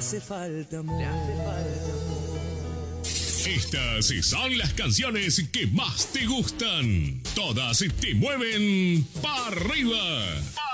hace falta amor. Estas son las canciones que más te gustan. Todas te mueven para arriba.